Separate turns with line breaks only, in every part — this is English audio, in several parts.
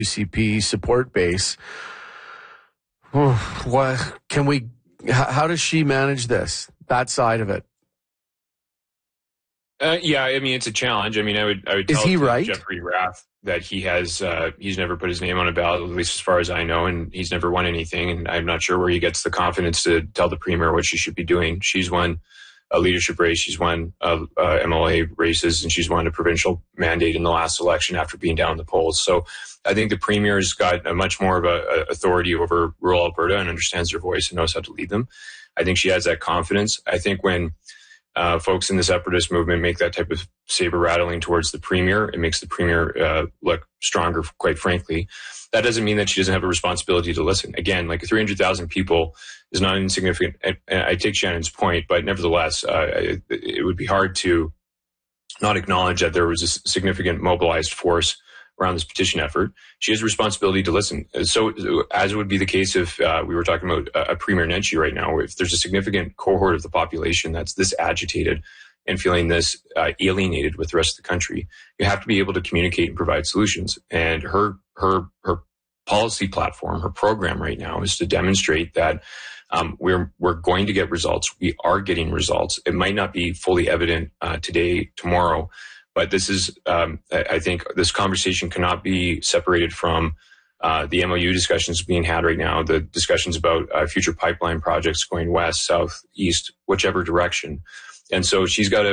UCP support base. What can we? How does she manage this? That side of it.
Yeah, I mean, it's a challenge. I mean, I would
Is
tell
he right?
Jeffrey Rath that he's never put his name on a ballot, at least as far as I know, and he's never won anything. And I'm not sure where he gets the confidence to tell the premier what she should be doing. She's won a leadership race, she's won MLA races, and she's won a provincial mandate in the last election after being down in the polls. So I think the premier's got a much more of a authority over rural Alberta and understands their voice and knows how to lead them. I think she has that confidence. I think when folks in the separatist movement make that type of saber rattling towards the premier, it makes the premier look stronger, quite frankly. That doesn't mean that she doesn't have a responsibility to listen. Again, like 300,000 people is not insignificant. I take Shannon's point, but nevertheless, it would be hard to not acknowledge that there was a significant mobilized force around this petition effort. She has a responsibility to listen. So as would be the case if we were talking about a Premier Nenshi right now, if there's a significant cohort of the population that's this agitated and feeling this alienated with the rest of the country, you have to be able to communicate and provide solutions. And her policy platform, her program right now is to demonstrate that we're going to get results. We are getting results. It might not be fully evident today, tomorrow, but this is, I think this conversation cannot be separated from the MOU discussions being had right now, the discussions about future pipeline projects going west, south, east, whichever direction. And so she's got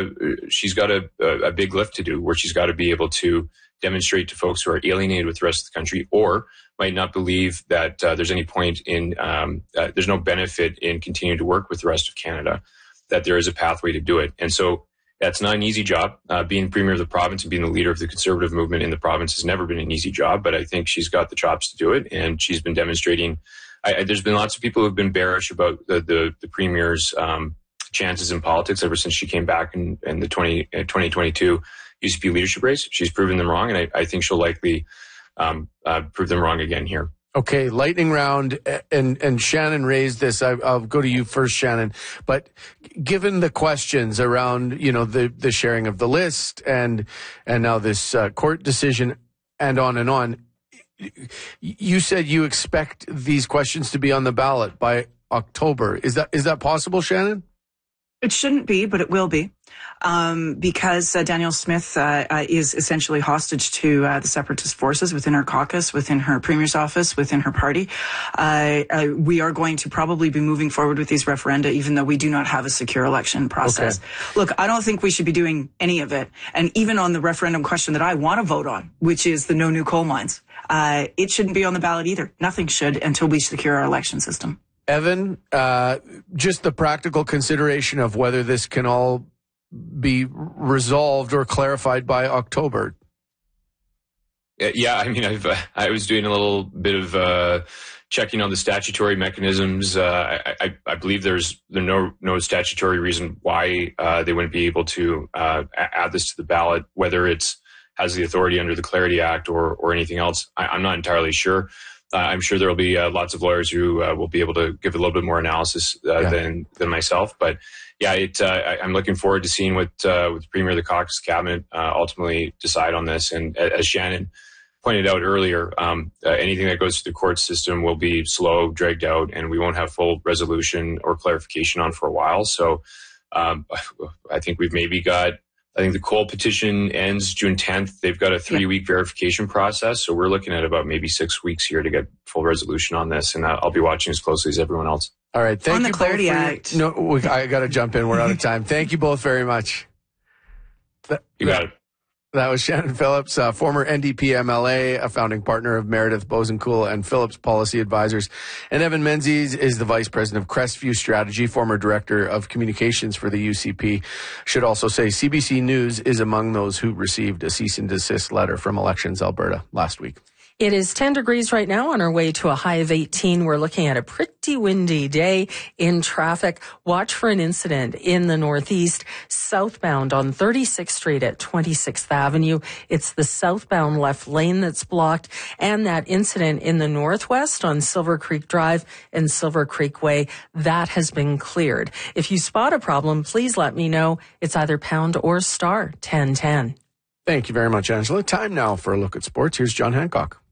a big lift to do where she's got to be able to demonstrate to folks who are alienated with the rest of the country or might not believe that there's any point in, there's no benefit in continuing to work with the rest of Canada, that there is a pathway to do it. And so that's not an easy job. Being premier of the province and being the leader of the Conservative movement in the province has never been an easy job, but I think she's got the chops to do it. And she's been demonstrating, there's been lots of people who've been bearish about the premier's chances in politics ever since she came back in the 2022 UCP leadership race. She's proven them wrong, and I think she'll likely prove them wrong again here.
Okay, lightning round, and Shannon raised this. I'll go to you first, Shannon. But given the questions around, the sharing of the list and now this court decision and on, you said you expect these questions to be on the ballot by October. Is that possible, Shannon?
It shouldn't be, but it will be, because Danielle Smith is essentially hostage to the separatist forces within her caucus, within her premier's office, within her party. We are going to probably be moving forward with these referenda, even though we do not have a secure election process. Okay. Look, I don't think we should be doing any of it. And even on the referendum question that I want to vote on, which is the no new coal mines, it shouldn't be on the ballot either. Nothing should until we secure our election system.
Evan, just the practical consideration of whether this can all be resolved or clarified by October.
Yeah, I mean, I was doing a little bit of checking on the statutory mechanisms. I believe there's no statutory reason why they wouldn't be able to add this to the ballot, whether it's has the authority under the Clarity Act or anything else. I'm not entirely sure. I'm sure there will be lots of lawyers who will be able to give a little bit more analysis than myself. But yeah, I'm looking forward to seeing what the Premier of the Caucus Cabinet ultimately decide on this. And as Shannon pointed out earlier, anything that goes through the court system will be slow, dragged out, and we won't have full resolution or clarification on for a while. So I think we've maybe got. I think the coal petition ends June 10th. They've got a 3-week verification process. So we're looking at about maybe 6 weeks here to get full resolution on this. And I'll be watching as closely as everyone else.
All right. Thank you.
On the Clarity Act.
No, I got to jump in. We're out of time. Thank you both very much.
You got it.
That was Shannon Phillips, former NDP MLA, a founding partner of Meredith Bosencool and Phillips Policy Advisors. And Evan Menzies is the Vice President of Crestview Strategy, former Director of Communications for the UCP. Should also say CBC News is among those who received a cease and desist letter from Elections Alberta last week.
It is 10 degrees right now on our way to a high of 18. We're looking at a pretty windy day in traffic. Watch for an incident in the northeast, southbound on 36th Street at 26th Avenue. It's the southbound left lane that's blocked, and that incident in the northwest on Silver Creek Drive and Silver Creek Way, that has been cleared. If you spot a problem, please let me know. It's either pound or star 1010.
Thank you very much, Angela. Time now for a look at sports. Here's John Hancock.